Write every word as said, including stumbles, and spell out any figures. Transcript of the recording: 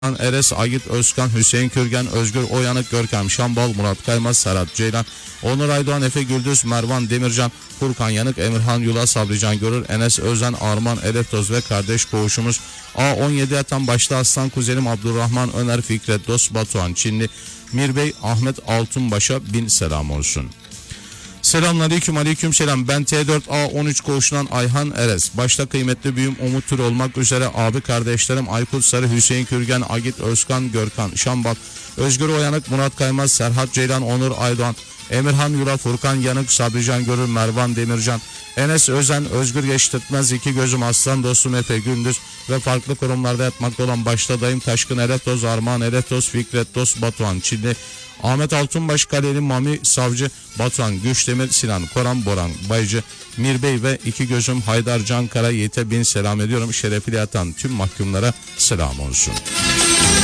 Eres, Agit Özkan, Hüseyin Kürgen, Özgür Oyanık, Görkem Şambal, Murat Kaymaz, Serhat Ceylan, Onur Aydoğan, Efe Güldüz, Mervan Demircan, Furkan Yanık, Emirhan Yula, Sabrican Görür, Enes Özen, Arman Eleftoz ve kardeş koğuşumuz A on yedi yatan başta Aslan Kuzenim, Abdurrahman Öner, Fikret Dost, Batuhan Çinli, Mirbey, Ahmet Altunbaş'a bin selam olsun. Selamünaleyküm, aleyküm selam. Ben T dört A on üç koğuşundan Ayhan Eres. Başta kıymetli büyüğüm Umut Tür olmak üzere abi kardeşlerim Aykut Sarı, Hüseyin Kürgen, Agit Özkan, Görkan Şambal, Özgür Oyanık, Murat Kaymaz, Serhat Ceylan, Onur Aydoğan, Emirhan Yura, Furkan Yanık, Sabrican Görür, Mervan Demircan, Enes Özen, Özgür Geçtirtmez, iki gözüm Aslan Dostum Efe Gündüz ve farklı kurumlarda yatmakta olan başta dayım Taşkın Eleftoz, Armağan Eleftoz, Fikret Dost, Batuhan Çinli, Ahmet Altunbaş, Kaleli Mami Savcı, Batuhan Güçdemir, Sinan Koran, Boran Baycı, Mirbey ve iki gözüm Haydar Cankara Yiğit'e bin selam ediyorum. Şerefiyle yatan tüm mahkumlara selam olsun.